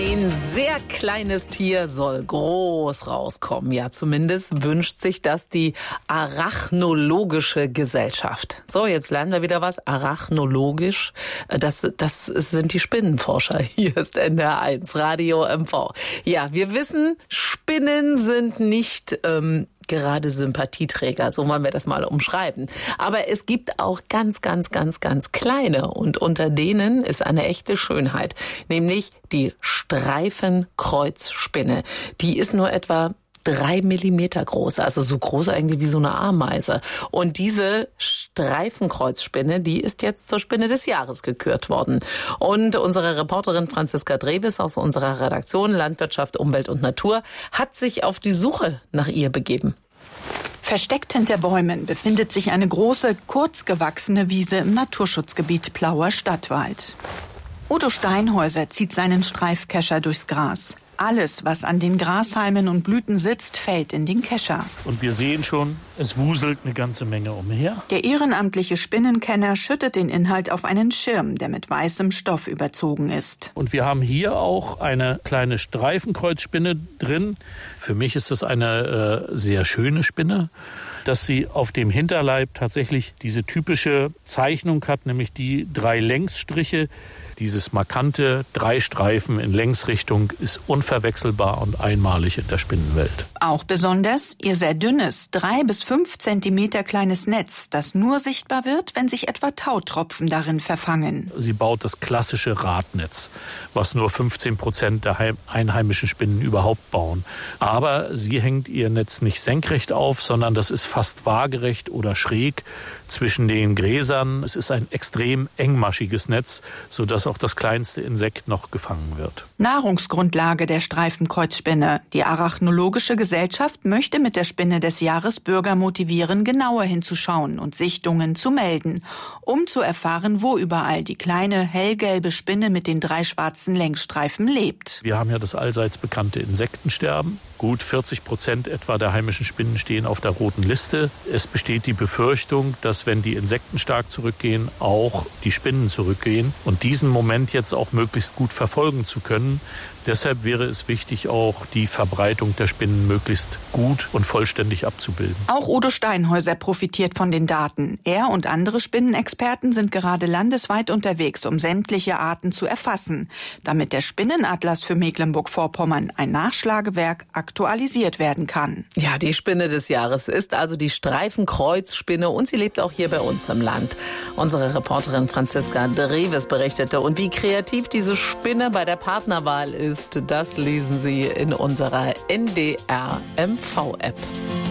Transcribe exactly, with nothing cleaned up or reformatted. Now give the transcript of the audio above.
Ein sehr kleines Tier soll groß rauskommen. Ja, zumindest wünscht sich das die Arachnologische Gesellschaft. So, jetzt lernen wir wieder was. Arachnologisch, das, das sind die Spinnenforscher. Hier ist N D R eins, Radio M V. Ja, wir wissen, Spinnen sind nicht ähm, gerade Sympathieträger, so wollen wir das mal umschreiben. Aber es gibt auch ganz, ganz, ganz, ganz kleine und unter denen ist eine echte Schönheit, nämlich die Streifenkreuzspinne. Die ist nur etwa drei Millimeter groß, also so groß eigentlich wie so eine Ameise. Und diese Streifenkreuzspinne, die ist jetzt zur Spinne des Jahres gekürt worden. Und unsere Reporterin Franziska Drewes aus unserer Redaktion Landwirtschaft, Umwelt und Natur hat sich auf die Suche nach ihr begeben. Versteckt hinter Bäumen befindet sich eine große, kurz gewachsene Wiese im Naturschutzgebiet Plauer Stadtwald. Udo Steinhäuser zieht seinen Streifkescher durchs Gras. Alles, was an den Grashalmen und Blüten sitzt, fällt in den Kescher. Und wir sehen schon, es wuselt eine ganze Menge umher. Der ehrenamtliche Spinnenkenner schüttet den Inhalt auf einen Schirm, der mit weißem Stoff überzogen ist. Und wir haben hier auch eine kleine Streifenkreuzspinne drin. Für mich ist es eine äh, sehr schöne Spinne, dass sie auf dem Hinterleib tatsächlich diese typische Zeichnung hat, nämlich die drei Längsstriche. Dieses markante drei Streifen in Längsrichtung ist unverwechselbar und einmalig in der Spinnenwelt. Auch besonders ihr sehr dünnes, drei bis fünf Zentimeter kleines Netz, das nur sichtbar wird, wenn sich etwa Tautropfen darin verfangen. Sie baut das klassische Radnetz, was nur fünfzehn Prozent der einheimischen Spinnen überhaupt bauen. Aber sie hängt ihr Netz nicht senkrecht auf, sondern das ist fast waagerecht oder schräg zwischen den Gräsern. Es ist ein extrem engmaschiges Netz, sodass auch das kleinste Insekt noch gefangen wird. Nahrungsgrundlage der Streifenkreuzspinne. Die Arachnologische Gesellschaft möchte mit der Spinne des Jahres Bürger motivieren, genauer hinzuschauen und Sichtungen zu melden, um zu erfahren, wo überall die kleine hellgelbe Spinne mit den drei schwarzen Längsstreifen lebt. Wir haben ja das allseits bekannte Insektensterben. Gut vierzig Prozent etwa der heimischen Spinnen stehen auf der roten Liste. Es besteht die Befürchtung, dass wenn die Insekten stark zurückgehen, auch die Spinnen zurückgehen. Und diesen Moment jetzt auch möglichst gut verfolgen zu können. Deshalb wäre es wichtig, auch die Verbreitung der Spinnen möglichst gut und vollständig abzubilden. Auch Udo Steinhäuser profitiert von den Daten. Er und andere Spinnenexperten sind gerade landesweit unterwegs, um sämtliche Arten zu erfassen, damit der Spinnenatlas für Mecklenburg-Vorpommern, ein Nachschlagewerk, aktualisiert werden kann. Ja, die Spinne des Jahres ist also die Streifenkreuzspinne und sie lebt auch hier bei uns im Land. Unsere Reporterin Franziska Drewes berichtete. Und wie kreativ diese Spinne bei der Partnerwahl ist, das lesen Sie in unserer N D R M V App.